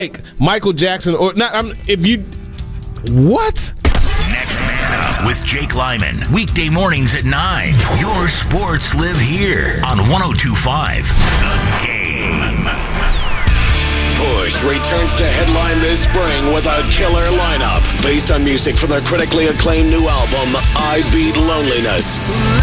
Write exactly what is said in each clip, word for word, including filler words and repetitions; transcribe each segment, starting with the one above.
Michael Jackson or not. I'm, if you what? Next Man Up with Jake Lyman. Weekday mornings at nine. Your sports live here on one oh two point five The Game. Push returns to headline this spring with a killer lineup based on music from their critically acclaimed new album, I Beat Loneliness.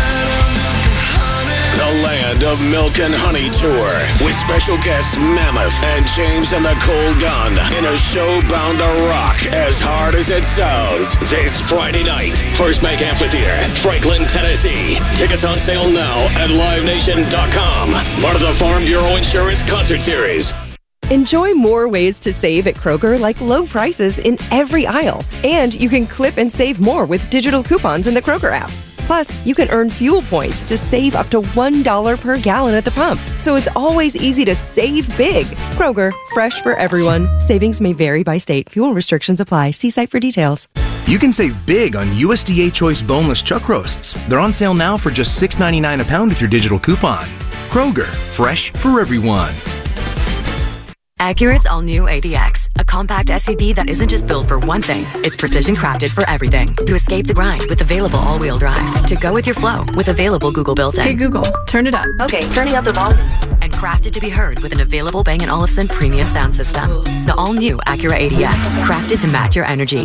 The Land of Milk and Honey Tour with special guests Mammoth and James and the Cold Gun in a show bound to rock as hard as it sounds. This Friday night, First Bank Amphitheater, Franklin, Tennessee. Tickets on sale now at live nation dot com. Part of the Farm Bureau Insurance Concert Series. Enjoy more ways to save at Kroger, like low prices in every aisle. And you can clip and save more with digital coupons in the Kroger app. Plus, you can earn fuel points to save up to one dollar per gallon at the pump. So it's always easy to save big. Kroger, fresh for everyone. Savings may vary by state. Fuel restrictions apply. See site for details. You can save big on U S D A Choice boneless chuck roasts. They're on sale now for just six ninety-nine a pound with your digital coupon. Kroger, fresh for everyone. Acura's all-new A D X, a compact S U V that isn't just built for one thing. It's precision-crafted for everything. To escape the grind with available all-wheel drive. To go with your flow with available Google built-in. Hey, Google, turn it up. Okay, turning up the volume. And crafted to be heard with an available Bang and Olufsen premium sound system. The all-new Acura A D X, crafted to match your energy.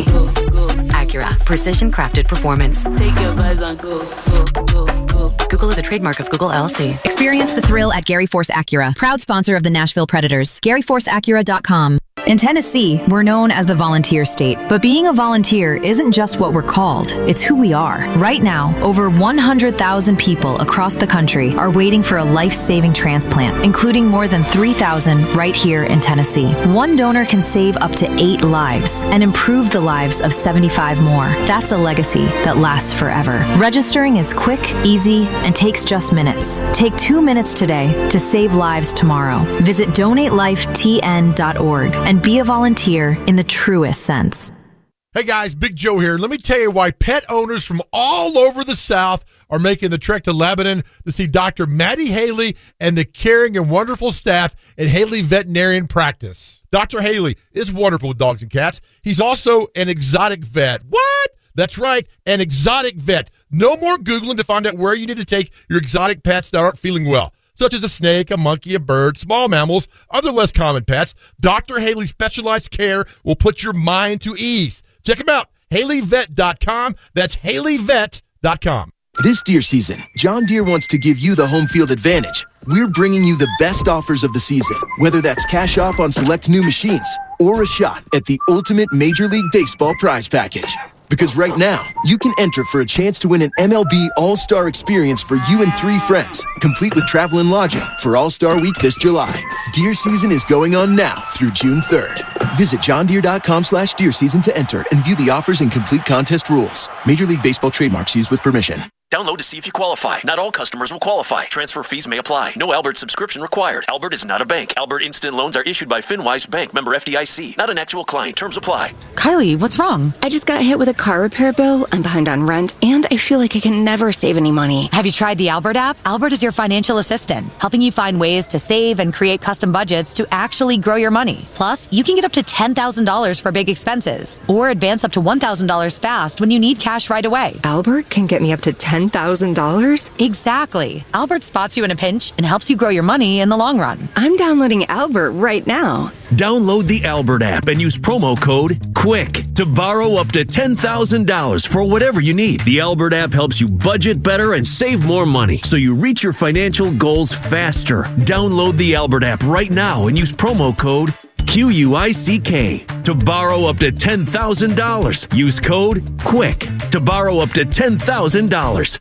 Acura, precision-crafted performance. Take your vibes on go, go, go, go. Google is a trademark of Google L L C. Experience the thrill at Gary Force Acura, proud sponsor of the Nashville Predators. Gary Force Acura dot com. In Tennessee, we're known as the volunteer state, but being a volunteer isn't just what we're called, it's who we are. Right now, over one hundred thousand people across the country are waiting for a life-saving transplant, including more than three thousand right here in Tennessee. One donor can save up to eight lives and improve the lives of seventy-five more. That's a legacy that lasts forever. Registering is quick, easy, and takes just minutes. Take two minutes today to save lives tomorrow. Visit donate life T N dot org and be a volunteer in the truest sense. Hey guys, Big Joe here. Let me tell you why pet owners from all over the South are making the trek to Lebanon to see Doctor Maddie Haley and the caring and wonderful staff at Haley Veterinarian Practice. Doctor Haley is wonderful with dogs and cats. He's also an exotic vet. What? That's right, an exotic vet. No more Googling to find out where you need to take your exotic pets that aren't feeling well, such as a snake, a monkey, a bird, small mammals, other less common pets. Doctor Haley's specialized care will put your mind to ease. Check him out, Haley Vet dot com. That's Haley Vet dot com. This deer season, John Deere wants to give you the home field advantage. We're bringing you the best offers of the season, whether that's cash off on select new machines or a shot at the ultimate Major League Baseball prize package. Because right now, you can enter for a chance to win an M L B All-Star experience for you and three friends, complete with travel and lodging for All-Star Week this July. Deer season is going on now through June third. Visit john deere dot com slash deer season to enter and view the offers and complete contest rules. Major League Baseball trademarks used with permission. Download to see if you qualify. Not all customers will qualify. Transfer fees may apply. No Albert subscription required. Albert is not a bank. Albert Instant Loans are issued by FinWise Bank, member F D I C. Not an actual client. Terms apply. Kylie, what's wrong? I just got hit with a car repair bill. I'm behind on rent, and I feel like I can never save any money. Have you tried the Albert app? Albert is your financial assistant, helping you find ways to save and create custom budgets to actually grow your money. Plus, you can get up to ten thousand dollars for big expenses, or advance up to one thousand dollars fast when you need cash right away. Albert can get me up to ten thousand dollars? Exactly. Albert spots you in a pinch and helps you grow your money in the long run. I'm downloading Albert right now. Download the Albert app and use promo code QUICK to borrow up to ten thousand dollars for whatever you need. The Albert app helps you budget better and save more money so you reach your financial goals faster. Download the Albert app right now and use promo code Q U I C K to borrow up to ten thousand dollars. Use code QUICK to borrow up to ten thousand dollars.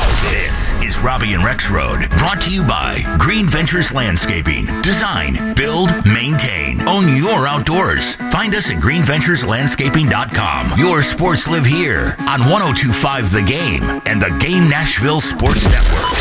This is Robbie and Rex Road, brought to you by Green Ventures Landscaping. Design, build, maintain. Own your outdoors. Find us at green ventures landscaping dot com. Your sports live here on one oh two point five The Game and the Game Nashville Sports Network.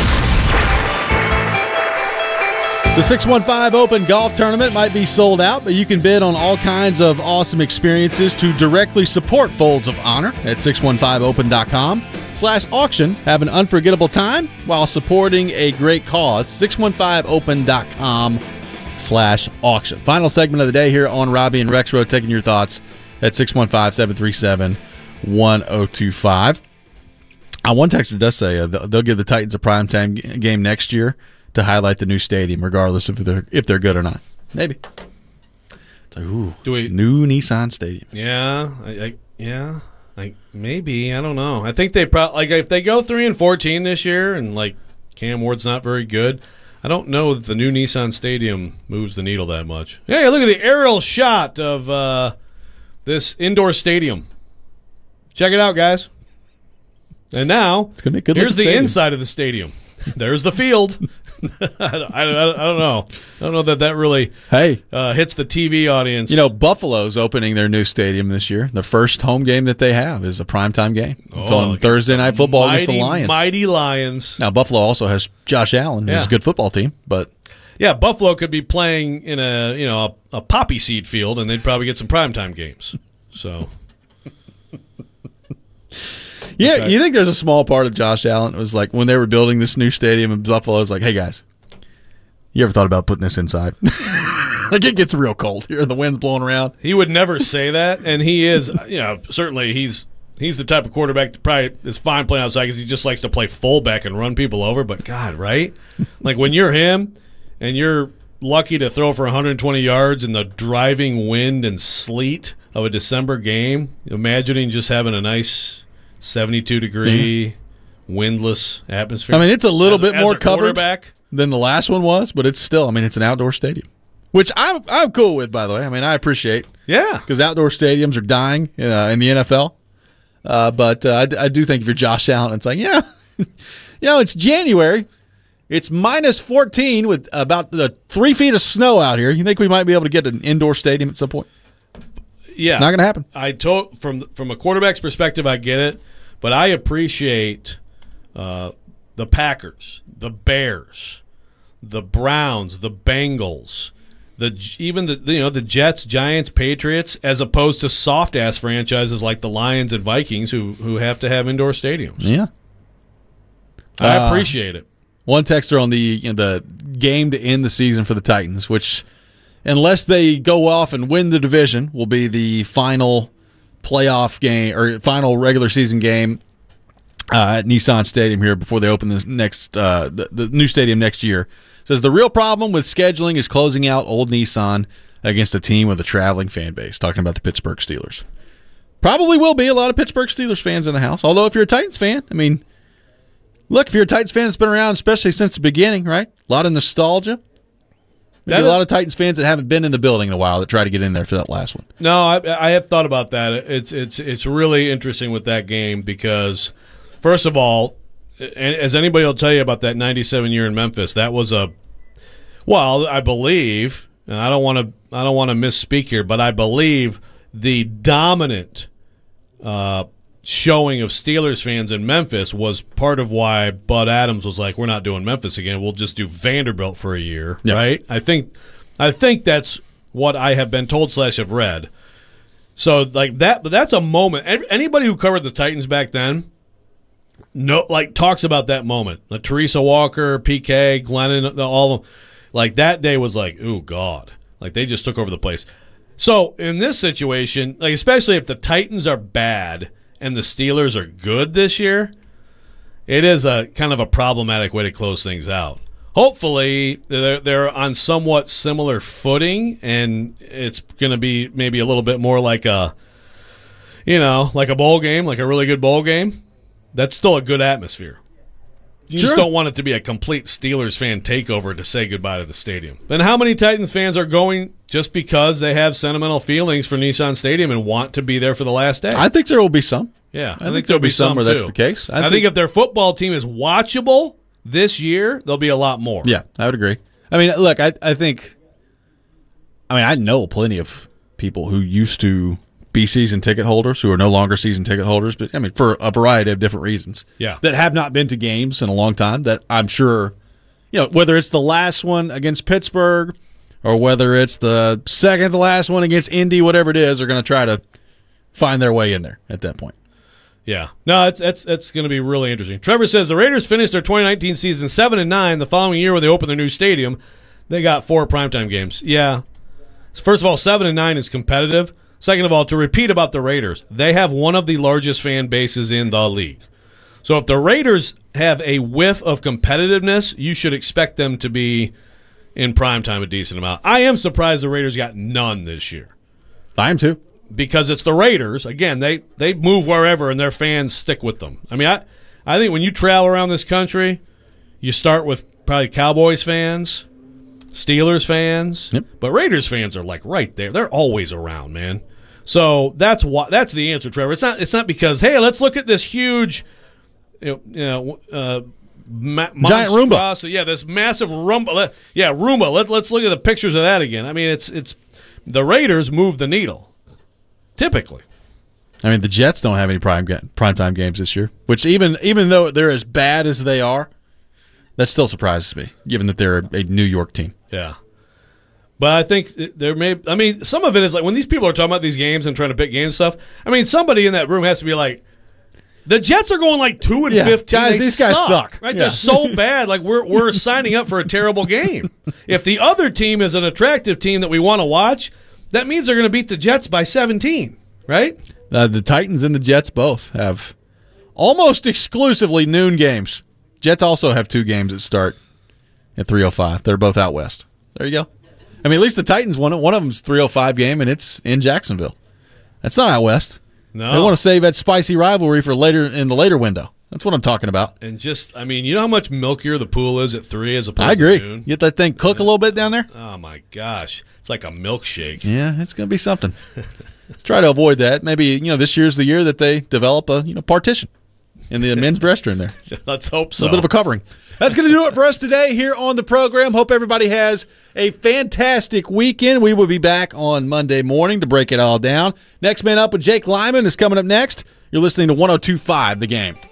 The six one five Open Golf Tournament might be sold out, but you can bid on all kinds of awesome experiences to directly support Folds of Honor at six one five open dot com slash auction. Have an unforgettable time while supporting a great cause. six one five open dot com slash auction. Final segment of the day here on Robbie and Rex Road, taking your thoughts at six one five, seven three seven, one oh two five. Uh, one texter does say uh, they'll give the Titans a primetime g- game next year to highlight the new stadium, regardless of if they're, if they're good or not. Maybe. It's like, ooh, Do we, new Nissan Stadium. Yeah, I, I, yeah, like maybe I don't know. I think they probably like if they go three and fourteen this year, and like Cam Ward's not very good. I don't know that the new Nissan Stadium moves the needle that much. Hey, look at the aerial shot of uh, this indoor stadium. Check it out, guys. And now, it's gonna be a good here's the stadium. Inside of the stadium. There's the field. I, don't, I, don't, I don't know. I don't know that that really hey uh, hits the T V audience. You know, Buffalo's opening their new stadium this year. The first home game that they have is a primetime game. It's Oh, on against Thursday Night Football mighty, against the Lions. Mighty Lions. Now, Buffalo also has Josh Allen, who's Yeah. a good football team, but Yeah, Buffalo could be playing in a you know a, a poppy seed field, and they'd probably get some primetime games. So, yeah, Okay. you think there's a small part of Josh Allen? It was like when they were building this new stadium in Buffalo, it's like, hey guys, you ever thought about putting this inside? Like it gets real cold here, the wind's blowing around. he would never say that, and he is you know certainly he's he's the type of quarterback that probably is fine playing outside because he just likes to play fullback and run people over. But God, right? Like when you're him and you're lucky to throw for one hundred twenty yards in the driving wind and sleet of a December game, imagining just having a nice seventy-two degree windless atmosphere. I mean, it's a little As- bit as more a covered quarterback. than the last one was, but it's still, I mean, it's an outdoor stadium, which I'm I'm cool with, by the way. I mean, I appreciate, yeah, because outdoor stadiums are dying uh, in the N F L. Uh, but uh, I, d- I do think if you're Josh Allen, it's like, yeah, you know, it's January. It's minus fourteen with about the three feet of snow out here. You think we might be able to get an indoor stadium at some point? Yeah, Not gonna happen. I told from from a quarterback's perspective, I get it, but I appreciate uh, the Packers, the Bears, the Browns, the Bengals, the even the you know the Jets, Giants, Patriots, as opposed to soft ass franchises like the Lions and Vikings who who have to have indoor stadiums. Yeah, I Uh, appreciate it. One texter on the you know, the game to end the season for the Titans, which, unless they go off and win the division, will be the final playoff game or final regular season game uh, at Nissan Stadium here before they open this next uh, the, the new stadium next year. Says the real problem with scheduling is closing out old Nissan against a team with a traveling fan base. Talking about the Pittsburgh Steelers. Probably will be a lot of Pittsburgh Steelers fans in the house. Although if you're a Titans fan, I mean, look, if you're a Titans fan that's been around, especially since the beginning, right? A lot of nostalgia. Maybe That- a lot of Titans fans that haven't been in the building in a while that try to get in there for that last one. No, I, I have thought about that. It's it's it's really interesting with that game because, first of all, and as anybody will tell you about that ninety-seven year in Memphis, that was a, well, I believe, and I don't want to I don't want to misspeak here, but I believe the dominant uh, showing of Steelers fans in Memphis was part of why Bud Adams was like, we're not doing Memphis again. We'll just do Vanderbilt for a year, Yeah. right? I think I think that's what I have been told slash have read. So like that, but that's a moment. Any- Anybody who covered the Titans back then, no, like talks about that moment. Like Teresa Walker, P K, Glennon, all of them. Like that day was like, ooh, God. Like they just took over the place. So in this situation, like especially if the Titans are bad and the Steelers are good this year, it is a kind of a problematic way to close things out. Hopefully, they're, they're on somewhat similar footing, and it's going to be maybe a little bit more like a, you know, like a bowl game, like a really good bowl game. That's still a good atmosphere. You Sure. just don't want it to be a complete Steelers fan takeover to say goodbye to the stadium. Then how many Titans fans are going just because they have sentimental feelings for Nissan Stadium and want to be there for the last day? I think there will be some. Yeah, I think there'll be some where that's the case. I I, think, think- if their football team is watchable this year, there'll be a lot more. Yeah, I would agree. I mean, look, I, I think, I mean, I know plenty of people who used to be season ticket holders who are no longer season ticket holders, but I mean, for a variety of different reasons. Yeah. That have not been to games in a long time that I'm sure, you know, whether it's the last one against Pittsburgh or whether it's the second to last one against Indy, whatever it is, they're going to try to find their way in there at that point. Yeah, no, it's it's it's going to be really interesting. Trevor says the Raiders finished their twenty nineteen season seven and nine. The following year, when they opened their new stadium, They got four primetime games. Yeah. First of all, seven and nine is competitive. Second of all, to repeat about the Raiders, they have one of the largest fan bases in the league. So if the Raiders have a whiff of competitiveness, you should expect them to be in primetime a decent amount. I am surprised the Raiders got none this year. I am too. Because it's the Raiders. Again, they, they move wherever and their fans stick with them. I mean, I, I think when you travel around this country, you start with probably Cowboys fans, Steelers fans, yep. but Raiders fans are like right there. They're always around, man. So that's what that's the answer, Trevor. It's not it's not because hey, let's look at this huge, you know, you know uh, ma- giant Roomba. Yeah, this massive Roomba. Yeah, Roomba. Let let's look at the pictures of that again. I mean, it's it's the Raiders move the needle typically. I mean, the Jets don't have any prime ga- primetime games this year, which even even though they're as bad as they are, that still surprises me, given that they're a New York team. Yeah. But I think there may – I mean, some of it is like when these people are talking about these games and trying to pick game stuff, I mean, somebody in that room has to be like, the Jets are going like two and yeah, fifteen. Guys, they these suck, guys suck. Right? Yeah. They're so bad. Like we're we're signing up for a terrible game. If the other team is an attractive team that we want to watch, that means they're going to beat the Jets by seventeen, right? Uh, the Titans and the Jets both have almost exclusively noon games. Jets also have two games that start at three oh five. They're both out west. There you go. I mean, at least the Titans, one, one of them's three oh five game, and it's in Jacksonville. That's not out west. No. They want to save that spicy rivalry for later in the later window. That's what I'm talking about. And just, I mean, you know how much milkier the pool is at three as opposed I agree. to noon? You get that thing cook a little bit down there? Oh, my gosh. It's like a milkshake. Yeah, it's going to be something. Let's try to avoid that. Maybe, you know, this year's the year that they develop a, you know, partition in the men's restroom there. Let's hope so. A little bit of a covering. That's going to do it for us today here on the program. Hope everybody has a fantastic weekend. We will be back on Monday morning to break it all down. Next Man Up with Jake Lyman is coming up next. You're listening to one oh two point five The Game.